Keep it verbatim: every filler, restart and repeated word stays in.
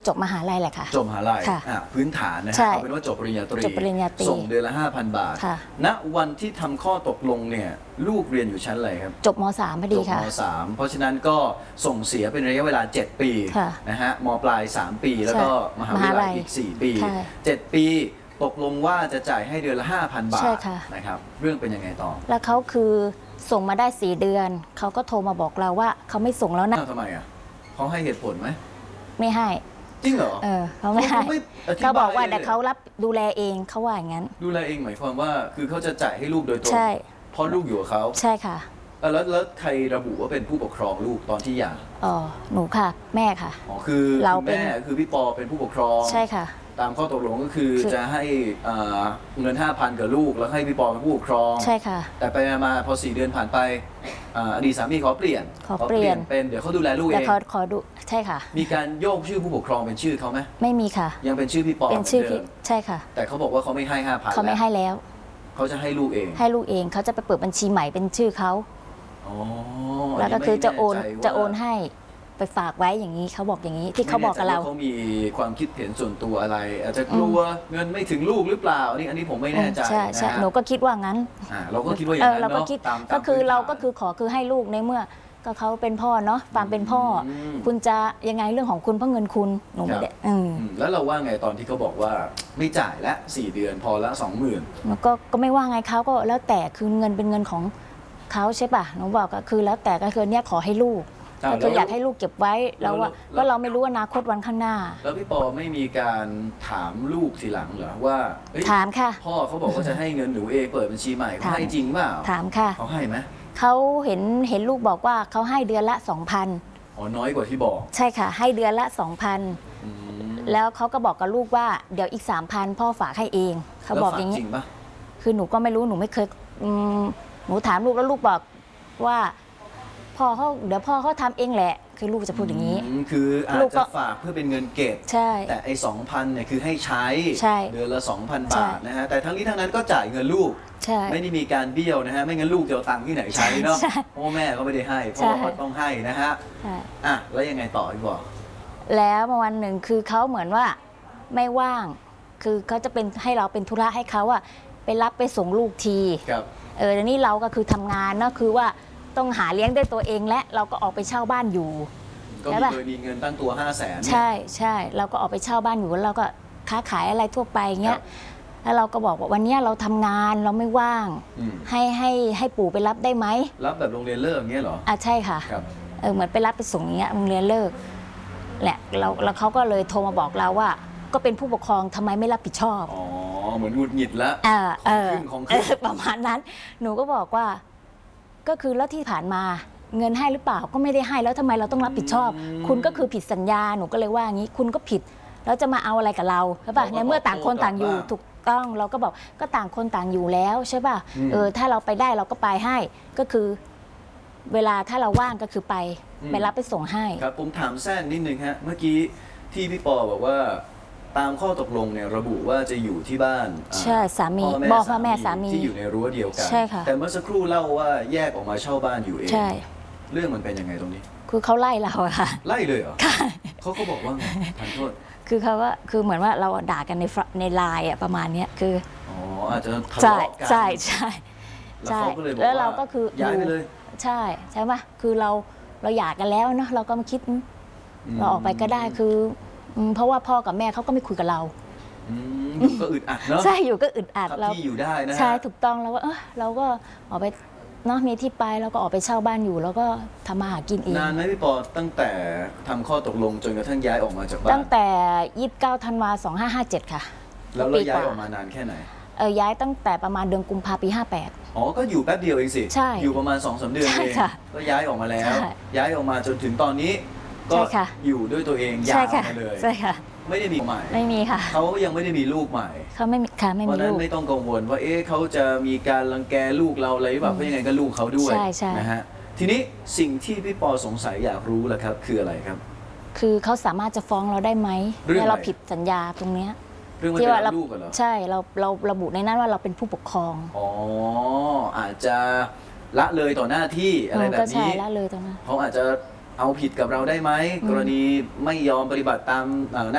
จบมหาลัยแหละค่ะจบมหาลัยพื้นฐานนะฮะเอาเป็นว่าจบปริญญาตรีส่งเดือนละ ห้าพัน บาทณวันที่ทำข้อตกลงเนี่ยลูกเรียนอยู่ชั้นอะไรครับจบม สาม พอดีค่ะจบม สาม เพราะฉะนั้นก็ส่งเสียเป็นระยะเวลาเจ็ดปีนะฮะมปลายสามปีแล้วก็มหาวิทยาลัยอีกสี่ปีเจ็ดปีตกลงว่าจะจ่ายให้เดือนละ ห้าพัน บาทนะครับเรื่องเป็นยังไงต่อแล้วเขาคือส่งมาได้สี่เดือนเขาก็โทรมาบอกเราว่าเขาไม่ส่งแล้วนะทำไมอ่ะเขาให้เหตุผลไหมไม่ให้จริงเหรอเออเขาไม่ให้เขาบอกว่าแต่เขารับดูแลเองเขาว่าอย่างนั้นดูแลเองหมายความว่าคือเขาจะจ่ายให้ลูกโดยตรงใช่เพราะลูกอยู่กับเขาใช่ค่ะแล้วแล้วใครระบุว่าเป็นผู้ปกครองลูกตอนที่หย่าอ๋อหนูค่ะแม่ค่ะอ๋อคือเราแม่คือพี่ปอเป็นผู้ปกครองใช่ค่ะตามข้อตกลงก็คือจะให้เงิน ห้าพัน กับลูกแล้วให้พี่ปอเป็นผู้ปกครองใช่ค่ะแต่ไปมาพอสี่เดือนผ่านไปอดีตสามีขอเปลี่ยนขอเปลี่ยนเป็นเดี๋ยวเขาดูแลลูกเองแต่เขาขอดูใช่ค่ะมีการโยกชื่อผู้ปกครองเป็นชื่อเขาไหมไม่มีค่ะยังเป็นชื่อพี่ปอเป็นชื่อพี่ใช่ค่ะแต่เขาบอกว่าเขาไม่ให้ ห้าพันเขาไม่ให้แล้วเขาจะให้ลูกเองให้ลูกเองเขาจะไปเปิดบัญชีใหม่เป็นชื่อเขาแล้วก็คือจะโอนจะโอนให้ไปฝากไว้อย่างนี้เขาบอกอย่างนี้ที่เขาบอกกับเราเขามีความคิดเห็นส่วนตัวอะไรอาจจะกลัวเงินไม่ถึงลูกหรือเปล่านี่อันนี้ผมไม่แน่ใจใช่ใช่หนูก็คิดว่างั้นเราก็คิดว่าอย่างนั้นเนาะก็คือเราก็คือขอคือให้ลูกในเมื่อก็เขาเป็นพ่อเนาะความเป็นพ่อคุณจะยังไงเรื่องของคุณเพราะเงินคุณหนูไม่ได้แล้วเราว่าไงตอนที่เขาบอกว่าไม่จ่ายละสี่เดือนพอละสองหมื่นก็ก็ไม่ว่าไงเขาก็แล้วแต่คือเงินเป็นเงินของเขาใช่ป่ะหนูบอกก็คือแล้วแต่ก็คือเนี้ยขอให้ลูกก็คืออยากให้ลูกเก็บไว้เราว่าก็เราไม่รู้อนาคตวันข้างหน้าแล้วพี่ปอไม่มีการถามลูกทีหลังเหรอว่าถามค่ะพ่อเขาบอกว่าจะให้เงินหนูเองเปิดบัญชีใหม่เขาให้จริงเปล่าถามค่ะเขาให้ไหมเขาเห็นเห็นลูกบอกว่าเขาให้เดือนละสองพันอ๋อน้อยกว่าที่บอกใช่ค่ะให้เดือนละสองพันแล้วเขาก็บอกกับลูกว่าเดี๋ยวอีกสามพันพ่อฝากให้เองเขาบอกอย่างนี้จริงปะคือหนูก็ไม่รู้หนูไม่เคยหนูถามลูกแล้วลูกบอกว่าพ่อเขาเดี๋ยวพ่อเขาทำเองแหละคือลูกจะพูดอย่างนี้คืออาจจะฝากเพื่อเป็นเงินเก็บใช่แต่ไอ้สองพันเนี่ยคือให้ใช้เดือนละสองพันบาทนะฮะแต่ทั้งนี้ทั้งนั้นก็จ่ายเงินลูกไม่ได้มีการเบี้ยวนะฮะไม่งั้นลูกจะเอาตังค์ที่ไหนใช้เนาะพ่อแม่ก็ไม่ได้ให้พ่อเขาต้องให้นะฮะอ่ะแล้วยังไงต่ออีกบอกแล้ววันหนึ่งคือเขาเหมือนว่าไม่ว่างคือเขาจะเป็นให้เราเป็นธุระให้เขาอะไปรับไปส่งลูกทีเออทีนี้เราก็คือทำงานเนาะคือว่าต้องหาเลี้ยงด้วยตัวเองและเราก็ออกไปเช่าบ้านอยู่ก็เคยมีเงินตั้งตัวห้าแสนใช่ใช่เราก็ออกไปเช่าบ้านอยู่แล้วเราก็ค้าขายอะไรทั่วไปเงี้ยแล้วเราก็บอกว่าวันนี้เราทำงานเราไม่ว่างให้ให้ให้ปู่ไปรับได้ไหมรับแบบโรงเรียนเลิกเงี้ยเหรออ่ะใช่ค่ะเออเหมือนไปรับไปส่งเงี้ยโรงเรียนเลิกแหละเราแล้วเขาก็เลยโทรมาบอกเราว่าก็เป็นผู้ปกครองทำไมไม่รับผิดชอบอ๋อเหมือนหงุดหงิดแล้วเออของขึ้นประมาณนั้นหนูก็บอกว่าก็คือแล้วที่ผ่านมาเงินให้หรือเปล่าก็ไม่ได้ให้แล้วทำไมเราต้องรับผิดชอบคุณก็คือผิดสัญญาหนูก็เลยว่างี้คุณก็ผิดแล้วจะมาเอาอะไรกับเราใช่ป่ะในเมื่อต่างคนต่างอยู่ถูกต้องเราก็บอกก็ต่างคนต่างอยู่แล้วใช่ป่ะเออถ้าเราไปได้เราก็ไปให้ก็คือเวลาถ้าเราว่างก็คือไปไปรับไปส่งให้ครับผมถามแทรกนิดนึงฮะเมื่อกี้ที่พี่ปอบอกว่าตามข้อตกลงเนี่ยระบุว่าจะอยู่ที่บ้านใช่สามีบอกพ่อแม่สามีที่อยู่ในรั้วเดียวกันใช่ค่ะแต่เมื่อสักครู่เล่าว่าแยกออกมาเช่าบ้านอยู่เองใช่เรื่องมันเป็นยังไงตรงนี้คือเขาไล่เราอะค่ะไล่เลยเหรอเขาเขาบอกว่าไงทานโทษคือเขาว่าคือเหมือนว่าเราด่ากันในในไลน์อะประมาณนี้คืออ๋ออาจจะทะเลาะกันใช่ใช่ใช่แล้วเราก็คือย้ายไปเลยใช่ใช่ไหมคือเราเราหย่ากันแล้วเนาะเราก็มาคิดเราออกไปก็ได้คือเพราะว่าพ่อกับแม่เขาก็ไม่คุยกับเราอยู่ก็อึดอัดเนาะใช่อยู่ก็อึดอัดเราที่อยู่ได้นะใช่ถูกต้องแล้วว่าเออเราก็ออกไปเนาะมีที่ไปแล้วก็ออกไปเช่าบ้านอยู่แล้วก็ทำมาหากินเองนานไหมพี่ปอตั้งแต่ทำข้อตกลงจนกระทั่งย้ายออกมาจากบ้านตั้งแต่ยี่สิบเก้าธันวาสองห้าห้าเจ็ดค่ะแล้วเราย้ายออกมานานแค่ไหนเออย้ายตั้งแต่ประมาณเดือนกุมภาพันธ์ปีห้าแปดอ๋อก็อยู่แป๊บเดียวเองสิใช่อยู่ประมาณสองสามเดือนเองก็ย้ายออกมาแล้วย้ายออกมาจนถึงตอนนี้ก็อยู่ด้วยตัวเองยาวมาเลยใช่ค่ะไม่ได้มีใหม่ไม่มีค่ะเขายังไม่ได้มีลูกใหม่เขาไม่มีค่ะไม่มีลูกเพราะนั้นไม่ต้องกังวลว่าเอ๊ะเขาจะมีการรังแกลูกเราอะไรหรือเปล่าเพราะยังไงก็ลูกเขาด้วยนะฮะทีนี้สิ่งที่พี่ปอสงสัยอยากรู้แหละครับคืออะไรครับคือเขาสามารถจะฟ้องเราได้ไหมถ้าเราผิดสัญญาตรงเนี้ยเรื่องว่าเราลูกเหรอใช่เราเราระบุในนั้นว่าเราเป็นผู้ปกครองอ๋ออาจจะละเลยต่อหน้าที่อะไรแบบนี้ละเลยต่อหน้าเขาอาจจะเอาผิดกับเราได้ไหมกรณีไม่ยอมปฏิบัติตามหน้า